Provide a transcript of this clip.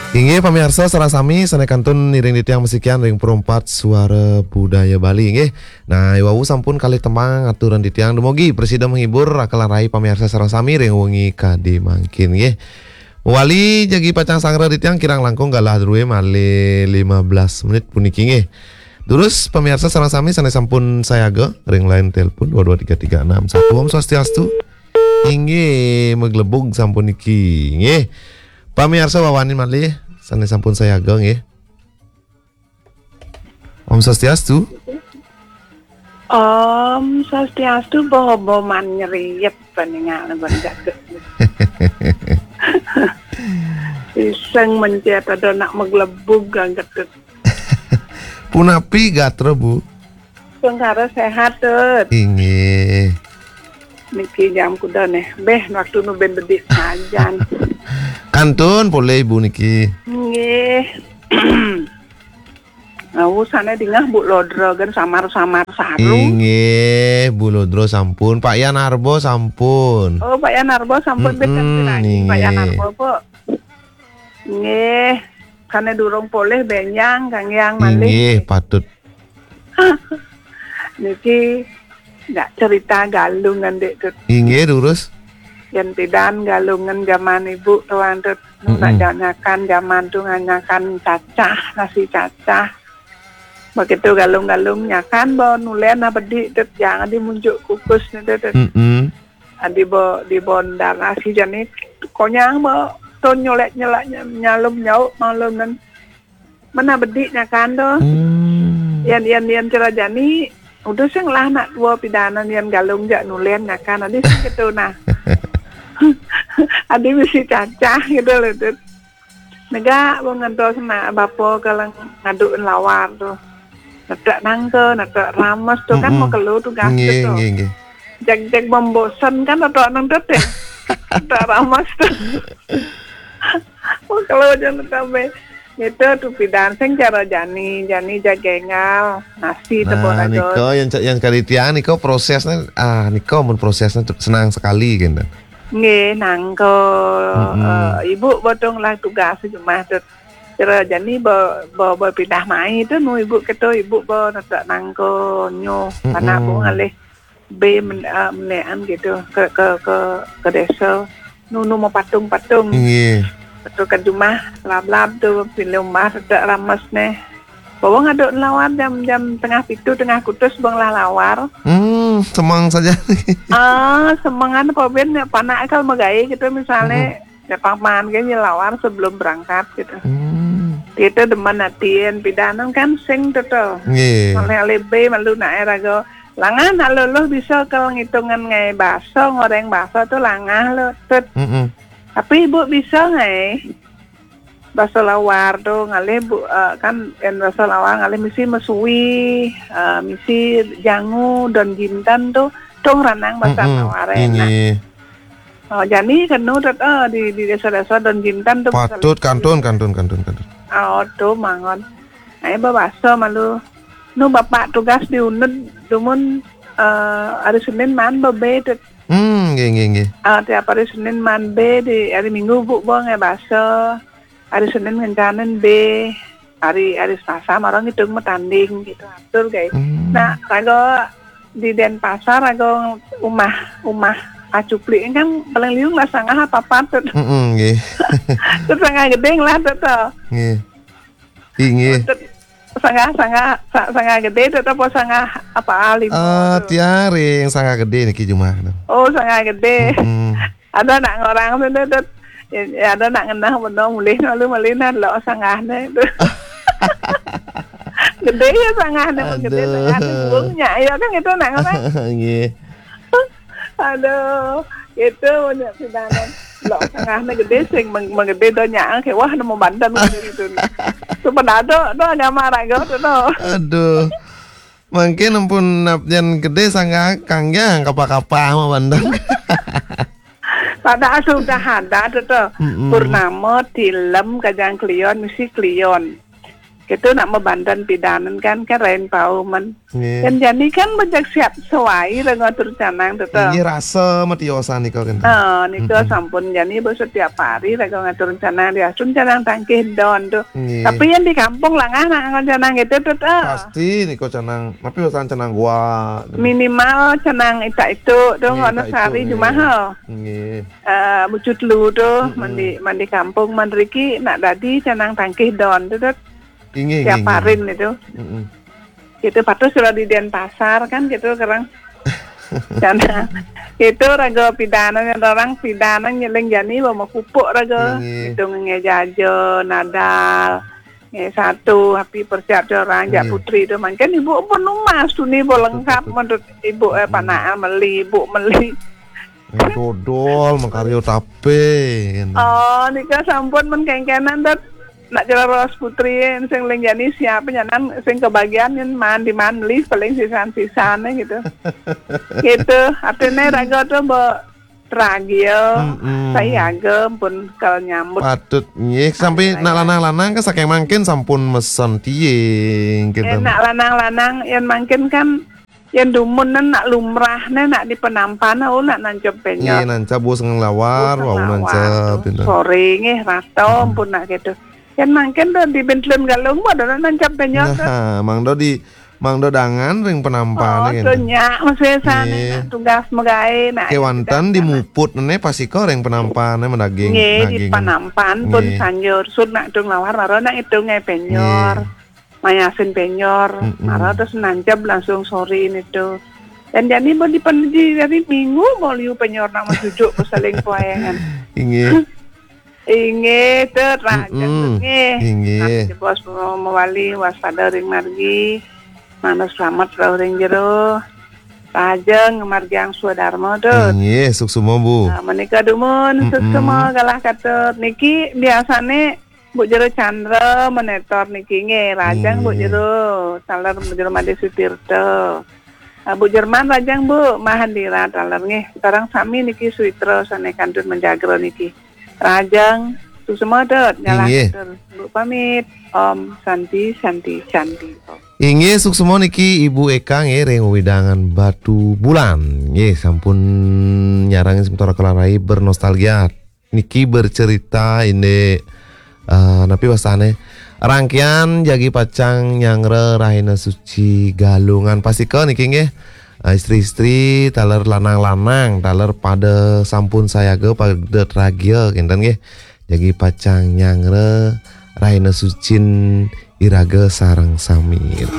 Inge pamirsa sarasami sanekantun niring ditiang musikian ring perempat suara budaya Bali nggih. Nah, iwau sampun kali temang aturan ditiang demogi presiden menghibur akalan rai pamirsa sarasami ring wengi kadi mangkin nggih. Wali jagi pacang sangra ditiang kirang langkung galah druwe male 15 menit puniki nggih. Terus pemirsa sarasami sane sampun sayaga ring line telepon 22336 Om Swastiastu. Inge meglebug sampun iki nggih. Pamirsa wawani malih sane sampun sayaga nggih. Om Swastiastu. Om Swastiastu bobo man nyeriep peningan banjak. Iseng mencet ada nak meglebug gangget. Punapi gatra Bu. Sengkara sehat tuh. Inge. Niki jam kuda nih. Beh waktu nu ben bedik ajan. Kantun boleh Ibu niki. Nggih. Aku sana dingah Bu Lodro kan samar-samar saru. Inge, Bu Lodro sampun, Pak Yan Arbo sampun. Oh, Pak Yan Arbo sampun betul lagi. Pak Yan Arbo po. Nggih. Karena durung poleh benyang Kang Yang malih. Inge, patut. Niki nggak cerita galungan dek tut. Inge durus. Yang tidak galungan zaman ibu tuan tut. Nak jangakan zaman tu nganyakan cacah, nasi cacah. Begitu galung-galung nyakan bo nulen apa di tut jangan dimunjuk kukus nih tut. Adi bo di bondar nasi janik konyang bo ton nyolek nyalum nyauk malum nan mana bedik nyakan do. Yan cerajani udah sing lah nak dua pidana yan galung jak nulen nyakan adi sing gitu nah. Adi mesti cacah gitu loh tut. Nega bo ngantos na bapo kalang ngaduin lawar tuh. Nadak nangke, nadak rames tuh kan mau kelu tuh gas tuh. Jak membosan kan atau nang tut ya. Nadak rames tuh. Oh kalau jangan sampai itu tuh pidan sing cara jani jagengal nasi tepung aja. Niko yang kali tiang niko prosesnya niko mun prosesnya senang sekali gitu. Nggih nangko ibu bodong lah tugas cuma cara jani bo pindah mai itu nu ibu keto ibu bo nak nangko nyo anak bu ngalih B melean gitu ke desa nu mau patung Nggih. Betul kan cuma lab tu pilih rumah tidak ramas nih. Bawa ngaduk lawar jam tengah pitu tengah kutus bang lah lawar. Semang saja. Semangan poben ya panak akal megai gitu misalnya ya paman kayaknya lawar sebelum berangkat gitu. Itu demen latihan pidanan kan sing tuh. Oleh B malu nak erago. Langah nak luluh bisa kalau ngitungan ngai baso ngoreng baso tuh langah lo tut. Tapi ibu bisa nggak? Baso lawar tuh ngalih bu kan yang baso lawar ngalih misi mesui, misi jangu dan jintan tuh tong ranang baso lawar enak. Oh jadi kenu di desa-desa dan jintan tuh. Patut kantun. Oh tuh mangon. Ayo baso malu. Nu bapak tugas di Uned, dumun hari Senin man bebe tuh. Nggih. Tiap hari Senin man B di hari Minggu bu bang bahasa hari Senin ngencanin B hari Selasa marang itu tanding gitu atur guys. Nah rago di Denpasar rago umah acupli kan paling liung lah sangah apa tuh. Nggih. Terus sangah gedeng lah tuh. Nggih. Inggih. Sangah gede tetap sangah apa alim. Tiaring sangah gede niki cuma. Oh sangah gede. Ada nak ngorang tuh ya ada nak ngenah benar mulih lalu malinan lo sangahnya itu. Gede ya sangahnya gede sangahnya burungnya ya kan itu nak ngorang. Nggih. Aduh itu banyak pidanan. Lo sangahnya gede sing menggede donya kayak wah nemu bandan gitu. Sebenarnya do agama raga tuh. Aduh. Mungkin ampun napjan gede sangga kangnya kapal mah bandang. Pada sudah ada tuh. Purnama tilem kajang klion misi klion. Kita nak membandan pidanan kan rain pau man. Nggih. Kan jadi kan bejak siap sewai dengan ngatur canang tetap. Nggih rasa matiosan nika kan. Niko sampun jadi setiap hari rego ngatur canang dia sun canang tangkih don tuh. Nggih. Tapi yang di kampung lah kan canang itu tetap. Pasti niko canang, tapi usaha canang gua. Minimal canang itu tuh ngono sari cuma hal. Nggih. Bucut lu tuh mandi kampung mandriki nak dadi canang tangkih don tuh. Tiap harin itu. Itu patut sudah di Denpasar kan gitu kerang. Karena itu raga pidana yang orang pidana nyeling jani bawa kupuk raga. Itu ngejajo nadal. Satu api persiap orang jak putri itu mungkin ibu pun emas tuh nih lengkap menurut ibu panaan meli ibu meli. Dodol mengkaryo tape. Oh nika sampun men kengkenan dat nak jelas putri sing lengjani siapa nyanan sing kebagian yang mandi manli paling sisan-sisane gitu. Gitu. Artinya raga tuh tragil. Saya agem pun kalau nyambut. Patut nggih sampai nak lanang-lanang kan saking mangkin sampun mesen tiying gitu. Nak lanang-lanang yang mangkin kan yang dumunan nak lumrah nak di penampan nak nancap penyok. Iya nancap bos ngelawar, wau nancap. Sore nggih rato pun nak gitu. Yang mangkin do di bentlen galung mo do nancap penyok. Nah, mangdo dangan ring penampan gitu. Oh, nyak masih sana tugas megai nak. Kewantan dimuput nene pasiko ring penampan mendaging. Nggih di penampan pun sanjur sun nak tung lawar maro nak itu ngai penyor. Mayasin penyor, marah terus nancap langsung sore itu. Dan jadi mau dipenuhi dari minggu mau liu penyor nak duduk saling poyangan. Inge terrajan inge. Bos mewali waspada ring margi, mana selamat ring jero. Rajeng margiang Swadarma tuh. Inge suksumo Bu. Menikah dumun suksumo galah kata niki biasane Bu Jero Chandra menetor niki nge rajang Bu Jero taler Bu Jero Made Sutirto. Bu Jerman rajang Bu Mahandira taler nge sekarang sami niki Suitro sane kantun menjagro niki. Rajang tu semua dot nyalah Bu pamit Om Santi. Inge suksumo niki Ibu Eka nge ring widangan Batu Bulan. Nge sampun nyarangin sementara kelarai bernostalgia. Niki bercerita ini napi wasane rangkaian jagi pacang nyangre rahina suci galungan pasika niki nggih istri-istri taler lanang-lanang taler pada sampun sayaga pada tragia kinten nggih jagi pacang nyangre rahina sucin iraga sareng sami.